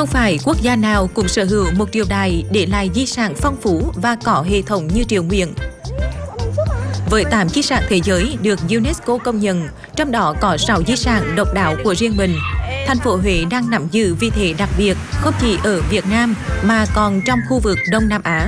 Không phải quốc gia nào cũng sở hữu một triều đại để lại di sản phong phú và có hệ thống như Triều Nguyễn. Với 8 di sản thế giới được UNESCO công nhận, trong đó có 6 di sản độc đáo của riêng mình, thành phố Huế đang nắm giữ vị thế đặc biệt không chỉ ở Việt Nam mà còn trong khu vực Đông Nam Á.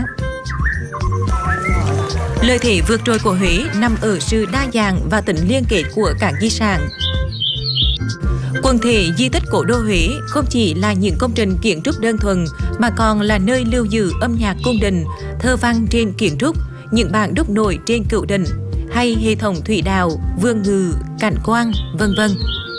Lợi thế vượt trội của Huế nằm ở sự đa dạng và tính liên kết của các di sản. Quần thể di tích cố đô Huế không chỉ là những công trình kiến trúc đơn thuần mà còn là nơi lưu giữ âm nhạc cung đình, thơ văn trên kiến trúc, những bản đúc nổi trên cựu đình hay hệ thống thủy đạo, vườn ngự, cảnh quan, vân vân.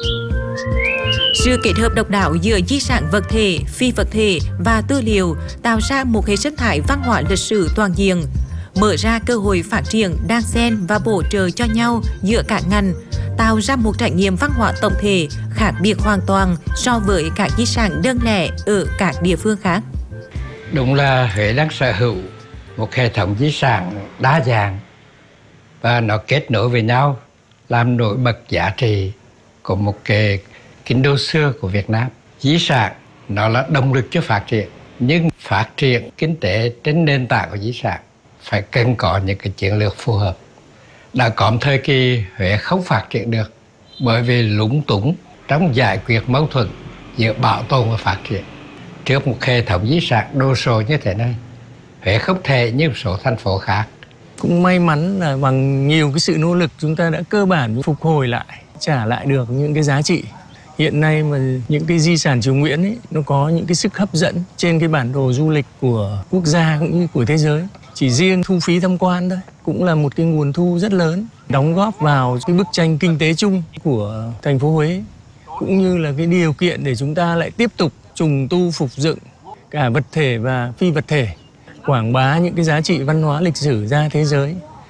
Sự kết hợp độc đáo giữa di sản vật thể, phi vật thể và tư liệu tạo ra một hệ sinh thái văn hóa lịch sử toàn diện, mở ra cơ hội phát triển đan xen và bổ trợ cho nhau giữa các ngành, tạo ra một trải nghiệm văn hóa tổng thể khác biệt hoàn toàn so với các di sản đơn lẻ ở các địa phương khác. Đúng là Huế đang sở hữu một hệ thống di sản đa dạng và nó kết nối với nhau làm nổi bật giá trị của một cái kinh đô xưa của Việt Nam. Di sản nó là động lực cho phát triển, nhưng phát triển kinh tế trên nền tảng của di sản phải cần có những cái chiến lược phù hợp. Đã có một thời kỳ Huế không phát triển được bởi vì lúng túng trong giải quyết mâu thuẫn giữa bảo tồn và phát triển. Trước một hệ thống di sản đồ sộ như thế này, Huế không thể như một số thành phố khác. Cũng may mắn là bằng nhiều cái sự nỗ lực chúng ta đã cơ bản phục hồi lại, trả lại được những cái giá trị. Hiện nay mà những cái di sản Triều Nguyễn ấy, nó có những cái sức hấp dẫn trên cái bản đồ du lịch của quốc gia cũng như của thế giới. Chỉ riêng thu phí tham quan thôi cũng là một cái nguồn thu rất lớn, đóng góp vào cái bức tranh kinh tế chung của thành phố Huế, cũng như là cái điều kiện để chúng ta lại tiếp tục trùng tu phục dựng cả vật thể và phi vật thể, quảng bá những cái giá trị văn hóa lịch sử ra thế giới.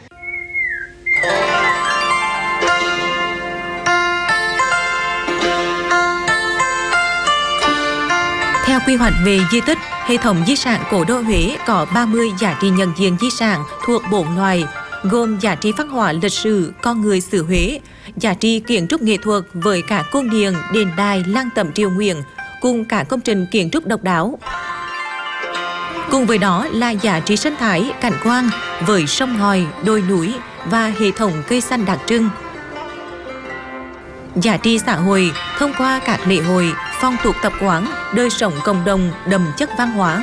Theo quy hoạch về di tích, hệ thống di sản cố đô Huế có 30 giá trị nhận diện di sản thuộc 4 loại, gồm giá trị văn hóa lịch sử con người xứ Huế, giá trị kiến trúc nghệ thuật với cả cung điện, đền đài, lăng tẩm Triều Nguyễn, cùng cả công trình kiến trúc độc đáo. Cùng với đó là giá trị sinh thái, cảnh quan với sông ngòi, đồi núi và hệ thống cây xanh đặc trưng. Giá trị xã hội thông qua các lễ hội, phong tục tập quán, đời sống cộng đồng đậm chất văn hóa.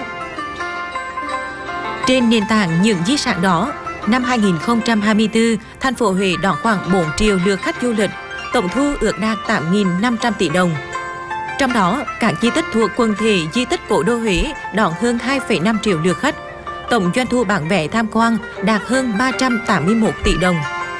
Trên nền tảng những di sản đó, năm 2024, thành phố Huế đón khoảng 4 triệu lượt khách du lịch, tổng thu ước đạt 8.500 tỷ đồng. Trong đó, các di tích thuộc quần thể di tích cố đô Huế đón hơn 2,5 triệu lượt khách, tổng doanh thu bán vé tham quan đạt hơn 381 tỷ đồng.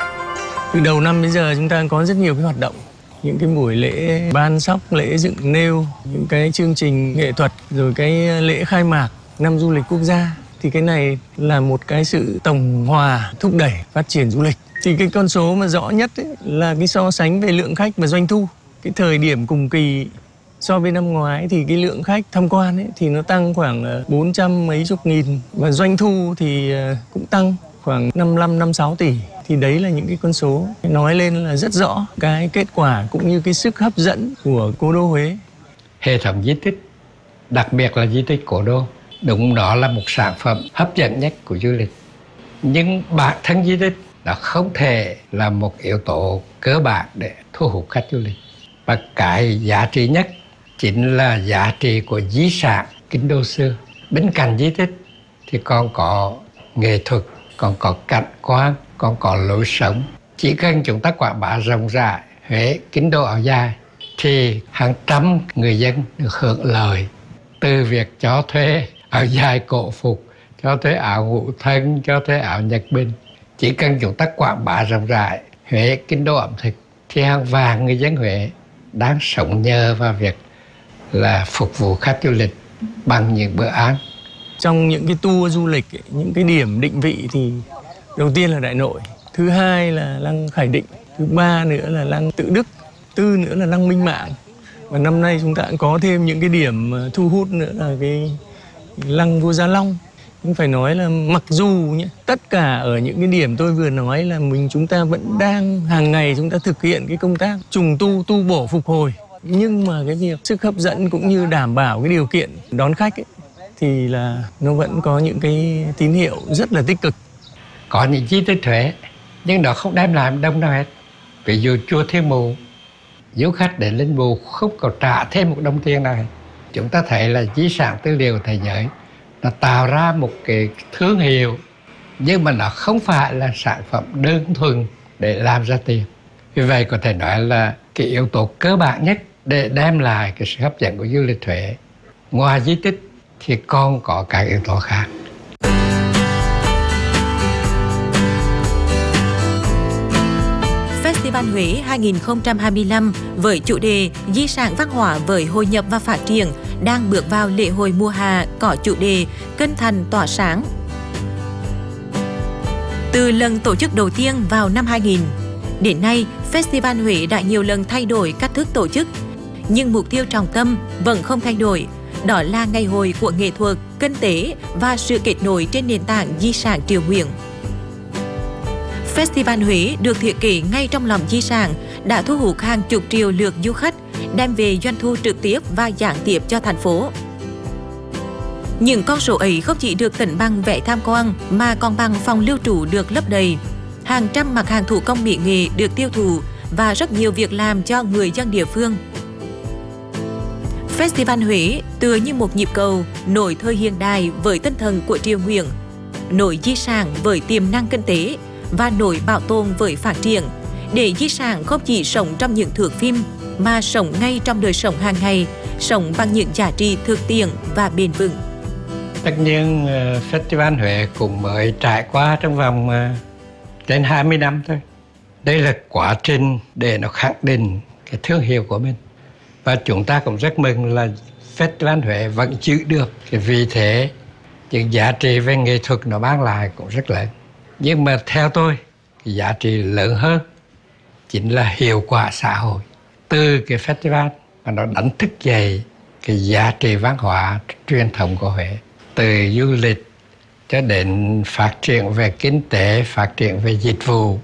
Từ đầu năm đến giờ chúng ta có rất nhiều cái hoạt động, những cái buổi lễ ban sóc, lễ dựng nêu, những cái chương trình nghệ thuật, rồi cái lễ khai mạc năm du lịch quốc gia. Thì cái này là một cái sự tổng hòa thúc đẩy phát triển du lịch. Thì cái con số mà rõ nhất ấy là cái so sánh về lượng khách và doanh thu. Cái thời điểm cùng kỳ so với năm ngoái thì cái lượng khách tham quan ấy thì nó tăng khoảng 400 mấy chục nghìn, và doanh thu thì cũng tăng khoảng 55-56 tỷ. Thì đấy là những cái con số nói lên là rất rõ cái kết quả cũng như cái sức hấp dẫn của cố đô Huế. Hệ thống di tích, đặc biệt là di tích cố đô, đúng đó là một sản phẩm hấp dẫn nhất của du lịch. Nhưng bản thân di tích nó không thể là một yếu tố cơ bản để thu hút khách du lịch. Và cái giá trị nhất chính là giá trị của di sản kinh đô xưa. Bên cạnh di tích thì còn có nghệ thuật, còn có cảnh quan, còn có lối sống. Chỉ cần chúng ta quảng bá rộng rãi Huế kinh đô áo dài thì hàng trăm người dân được hưởng lợi từ việc cho thuê áo dài cổ phục, cho thuê áo ngũ thân, cho thuê áo Nhật Bình. Chỉ cần chúng ta quảng bá rộng rãi Huế kinh đô ẩm thực thì hàng vạn người dân Huế đang sống nhờ vào việc là phục vụ khách du lịch bằng những bữa ăn. Trong những cái tour du lịch, những cái điểm định vị thì đầu tiên là Đại Nội, thứ hai là Lăng Khải Định, thứ ba nữa là Lăng Tự Đức, tư nữa là Lăng Minh Mạng. Và năm nay chúng ta cũng có thêm những cái điểm thu hút nữa là cái Lăng Vua Gia Long. Nhưng phải nói là mặc dù nhé, tất cả ở những cái điểm tôi vừa nói là chúng ta vẫn đang hàng ngày chúng ta thực hiện cái công tác trùng tu, tu bổ, phục hồi. nhưng mà cái việc sức hấp dẫn cũng như đảm bảo cái điều kiện đón khách ấy, thì là nó vẫn có những cái tín hiệu rất là tích cực. Có những di tích Huế nhưng nó không đem lại đông nào hết. Ví dụ chùa Thiên Mụ, du khách đến Linh Mụ không có trả thêm một đồng tiền nào hết. Chúng ta thấy là di sản tư liệu thế giới nó tạo ra một cái thương hiệu, nhưng mà nó không phải là sản phẩm đơn thuần để làm ra tiền. Vì vậy có thể nói là cái yếu tố cơ bản nhất để đem lại cái sự hấp dẫn của du lịch Huế, ngoài di tích thì còn có các yếu tố khác. Festival Huế 2025 với chủ đề Di sản văn hóa với hội nhập và phát triển đang bước vào lễ hội mùa hạ có chủ đề Kênh Thành tỏa sáng. Từ lần tổ chức đầu tiên vào năm 2000, đến nay Festival Huế đã nhiều lần thay đổi cách thức tổ chức, nhưng mục tiêu trọng tâm vẫn không thay đổi. Đó là ngày hội của nghệ thuật, kinh tế và sự kết nối trên nền tảng di sản triều nguyễn. Festival Huế được thiết kế ngay trong lòng di sản đã thu hút hàng chục triệu lượt du khách, đem về doanh thu trực tiếp và gián tiếp cho thành phố. Những con số ấy không chỉ được tính bằng vé tham quan mà còn bằng phòng lưu trú được lấp đầy. Hàng trăm mặt hàng thủ công mỹ nghệ được tiêu thụ và rất nhiều việc làm cho người dân địa phương. Festival Huế tựa như một nhịp cầu nối thời hiện đại với tinh thần của triều nguyễn, nối di sản với tiềm năng kinh tế và nối bảo tồn với phát triển, để di sản không chỉ sống trong những thước phim mà sống ngay trong đời sống hàng ngày, sống bằng những giá trị thực tiễn và bền vững. Tất nhiên Festival Huế cũng mới trải qua trong vòng trên 20 năm thôi. Đây là quá trình để nó khẳng định cái thương hiệu của mình. Và chúng ta cũng rất mừng là Festival Huế vẫn giữ được cái vị thế, những giá trị về nghệ thuật nó mang lại cũng rất lớn. Nhưng mà theo tôi, cái giá trị lớn hơn chính là hiệu quả xã hội. Từ cái festival mà nó đánh thức dậy cái giá trị văn hóa truyền thống của Huế. Từ du lịch cho đến phát triển về kinh tế, phát triển về dịch vụ.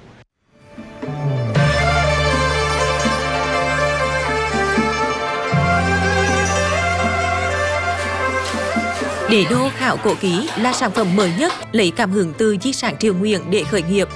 Đế đô khảo cổ ký là sản phẩm mới nhất lấy cảm hứng từ di sản triều nguyễn để khởi nghiệp.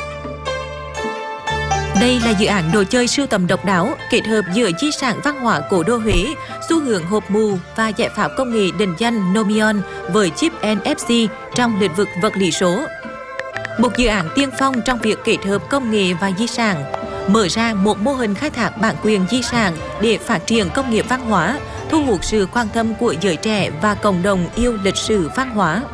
Đây là dự án đồ chơi sưu tầm độc đáo kết hợp giữa di sản văn hóa cổ đô Huế, xu hướng hộp mù và giải pháp công nghệ định danh Nomion với chip NFC trong lĩnh vực vật lý số. Một dự án tiên phong trong việc kết hợp công nghệ và di sản, mở ra một mô hình khai thác bản quyền di sản để phát triển công nghiệp văn hóa, thu hút sự quan tâm của giới trẻ và cộng đồng yêu lịch sử văn hóa.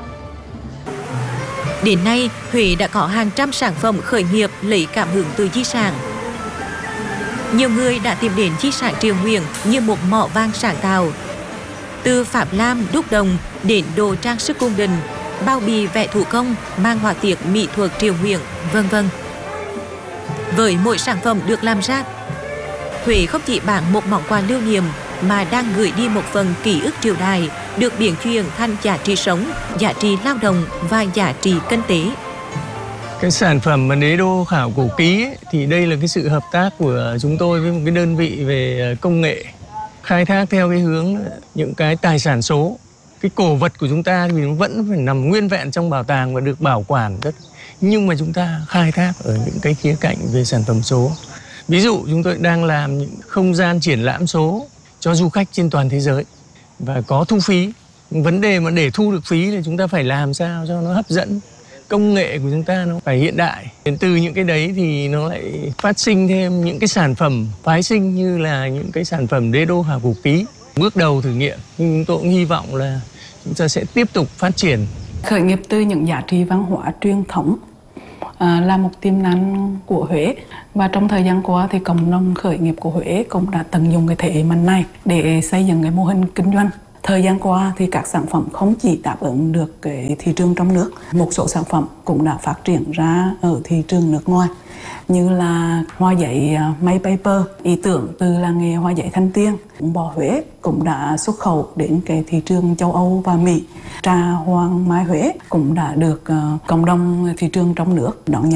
Đến nay, Huế đã có hàng trăm sản phẩm khởi nghiệp lấy cảm hứng từ di sản. Nhiều người đã tìm đến di sản triều nguyễn như một mỏ vàng sáng tạo. Từ pháp lam, đúc đồng đến đồ trang sức cung đình, bao bì vẽ thủ công, mang họa tiết mỹ thuật triều nguyễn, vân vân. Với mỗi sản phẩm được làm ra, Huế không chỉ bán một món quà lưu niệm mà đang gửi đi một phần ký ức triều đại được biến chuyển thành giá trị sống, giá trị lao động và giá trị kinh tế. Cái sản phẩm mà đế đô khảo cổ ký ấy, thì đây là cái sự hợp tác của chúng tôi với một cái đơn vị về công nghệ, khai thác theo cái hướng những cái tài sản số. Cái cổ vật của chúng ta thì nó vẫn phải nằm nguyên vẹn trong bảo tàng và được bảo quản rất, nhưng mà chúng ta khai thác ở những cái khía cạnh về sản phẩm số. Ví dụ chúng tôi đang làm những không gian triển lãm số cho du khách trên toàn thế giới và có thu phí. Vấn đề mà để thu được phí thì chúng ta phải làm sao cho nó hấp dẫn. Công nghệ của chúng ta nó phải hiện đại. Đến từ những cái đấy thì nó lại phát sinh thêm những cái sản phẩm phái sinh như là những cái sản phẩm đế đô khảo cổ ký. Bước đầu thử nghiệm, nhưng chúng tôi cũng hy vọng là chúng ta sẽ tiếp tục phát triển. Khởi nghiệp từ những giá trị văn hóa truyền thống là một tiềm năng của Huế. Và trong thời gian qua thì cộng đồng khởi nghiệp của Huế cũng đã tận dụng cái thế mạnh này để xây dựng cái mô hình kinh doanh. Thời gian qua thì các sản phẩm không chỉ đáp ứng được cái thị trường trong nước, một số sản phẩm cũng đã phát triển ra ở thị trường nước ngoài, như là hoa giấy may paper, ý tưởng từ làng nghề hoa giấy Thanh Tiên. Bò Huế cũng đã xuất khẩu đến cái thị trường châu Âu và Mỹ. Trà Hoàng Mai Huế cũng đã được cộng đồng thị trường trong nước đón nhận.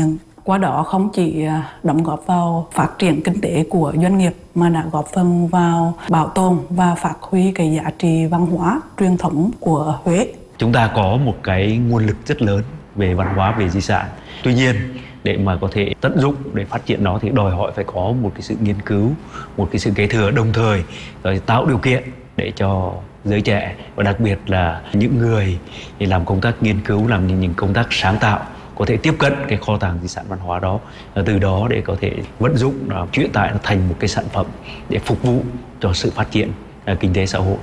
Qua đó không chỉ đóng góp vào phát triển kinh tế của doanh nghiệp mà đã góp phần vào bảo tồn và phát huy cái giá trị văn hóa truyền thống của Huế. Chúng ta có một cái nguồn lực rất lớn về văn hóa, về di sản. Tuy nhiên, để mà có thể tận dụng để phát triển nó thì đòi hỏi phải có một cái sự nghiên cứu, một cái sự kế thừa, đồng thời rồi tạo điều kiện để cho giới trẻ và đặc biệt là những người thì làm công tác nghiên cứu, làm những công tác sáng tạo có thể tiếp cận cái kho tàng di sản văn hóa đó, từ đó để có thể vận dụng nó, chuyển tải nó thành một cái sản phẩm để phục vụ cho sự phát triển kinh tế xã hội.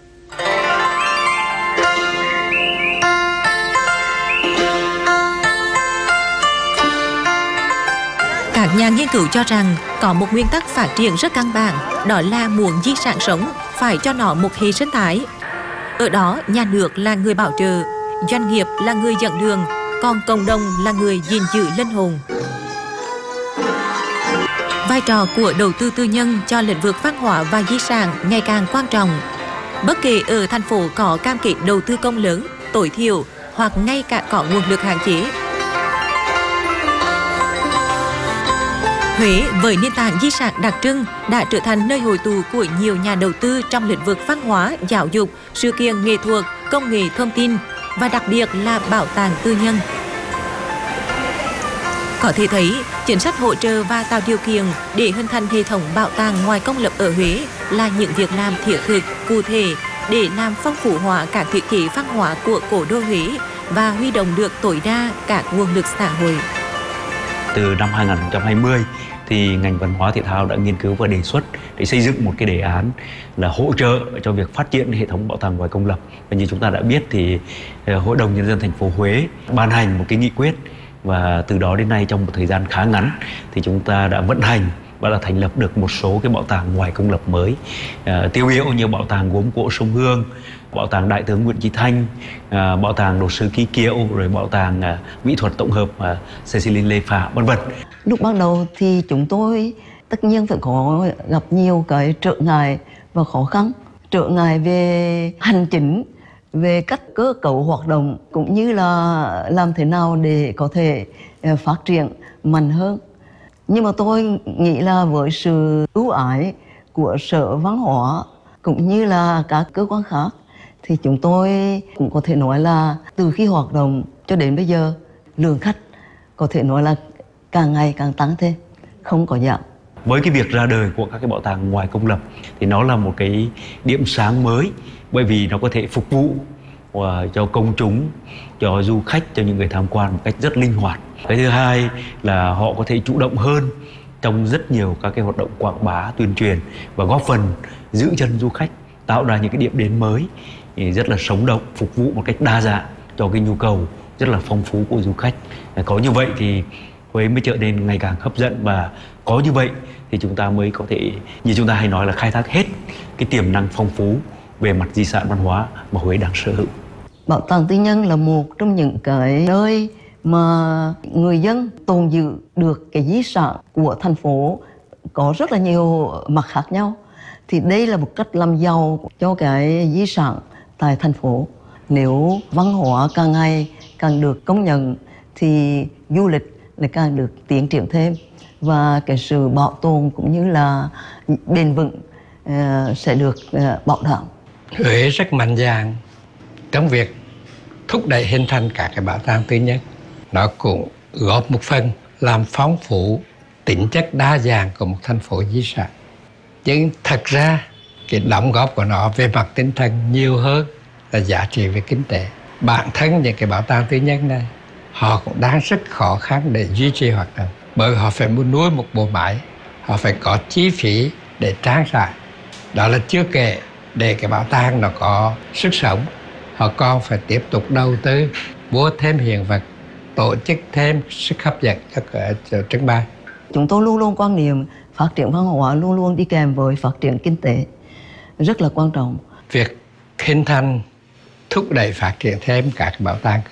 Các nhà nghiên cứu cho rằng có một nguyên tắc phát triển rất căn bản, đó là muốn di sản sống phải cho nó một hệ sinh thái. Ở đó, nhà nước là người bảo trợ, doanh nghiệp là người dẫn đường, còn cộng đồng là người gìn giữ linh hồn. Vai trò của đầu tư tư nhân cho lĩnh vực văn hóa và di sản ngày càng quan trọng. Bất kể ở thành phố có cam kết đầu tư công lớn, tối thiểu hoặc ngay cả có nguồn lực hạn chế. Huế với nền tảng di sản đặc trưng đã trở thành nơi hội tụ của nhiều nhà đầu tư trong lĩnh vực văn hóa, giáo dục, sự kiện nghệ thuật, công nghệ thông tin và đặc biệt là bảo tàng tư nhân. Có thể thấy, chính sách hỗ trợ và tạo điều kiện để hình thành hệ thống bảo tàng ngoài công lập ở Huế là những việc làm thiết thực, cụ thể để làm phong phú hóa các thiết chế văn hóa của cố đô Huế và huy động được tối đa các nguồn lực xã hội. Từ năm 2020 thì ngành văn hóa thể thao đã nghiên cứu và đề xuất để xây dựng một cái đề án là hỗ trợ cho việc phát triển hệ thống bảo tàng ngoài công lập. Và như chúng ta đã biết thì Hội đồng Nhân dân thành phố Huế ban hành một cái nghị quyết, và từ đó đến nay trong một thời gian khá ngắn thì chúng ta đã vận hành và đã thành lập được một số cái bảo tàng ngoài công lập mới, tiêu biểu như bảo tàng gốm cổ Sông Hương, bảo tàng Đại tướng Nguyễn Chí Thanh, bảo tàng đồ sứ Ký Kiệu, rồi bảo tàng mỹ thuật tổng hợp Cecilin Lê Phả, vân vân. Lúc ban đầu thì chúng tôi tất nhiên phải có gặp nhiều cái trở ngại và khó khăn, trở ngại về hành chính, về cách cơ cấu hoạt động, cũng như là làm thế nào để có thể phát triển mạnh hơn. Nhưng mà tôi nghĩ là với sự ưu ái của Sở Văn hóa cũng như là các cơ quan khác thì chúng tôi cũng có thể nói là từ khi hoạt động cho đến bây giờ, lượng khách có thể nói là càng ngày càng tăng thêm, không có giảm. Với cái việc ra đời của các cái bảo tàng ngoài công lập thì nó là một cái điểm sáng mới, bởi vì nó có thể phục vụ cho công chúng, cho du khách, cho những người tham quan một cách rất linh hoạt. Cái thứ hai là họ có thể chủ động hơn trong rất nhiều các cái hoạt động quảng bá, tuyên truyền và góp phần giữ chân du khách, tạo ra những cái điểm đến mới rất là sống động, phục vụ một cách đa dạng cho cái nhu cầu rất là phong phú của du khách. Có như vậy thì Huế mới trở nên ngày càng hấp dẫn, và có như vậy thì chúng ta mới có thể, như chúng ta hay nói là khai thác hết cái tiềm năng phong phú về mặt di sản văn hóa mà Huế đang sở hữu. Bảo tàng tư nhân là một trong những cái nơi mà người dân tồn giữ được cái di sản của thành phố có rất là nhiều mặt khác nhau. Thì đây là một cách làm giàu cho cái di sản tại thành phố. Nếu văn hóa càng ngày càng được công nhận thì du lịch lại càng được tiến triển thêm, và cái sự bảo tồn cũng như là bền vững sẽ được bảo đảm. Huế rất mạnh dạn trong việc thúc đẩy hình thành các cái bảo tàng tư nhân. Nó cũng góp một phần làm phong phú tính chất đa dạng của một thành phố di sản. Nhưng thật ra cái đóng góp của nó về mặt tinh thần nhiều hơn là giá trị về kinh tế. Bản thân những cái bảo tàng tư nhân này, họ cũng đang rất khó khăn để duy trì hoạt động, bởi họ phải muốn nuôi một bộ máy, họ phải có chi phí để trang trải. Đó là chưa kể để cái bảo tàng nó có sức sống, họ còn phải tiếp tục đầu tư, mua thêm hiện vật, tổ chức thêm sức hấp dẫn cho trưng bày. Chúng tôi luôn luôn quan niệm phát triển văn hóa luôn luôn đi kèm với phát triển kinh tế, rất là quan trọng. Việc hình thành, thúc đẩy phát triển thêm các bảo tàng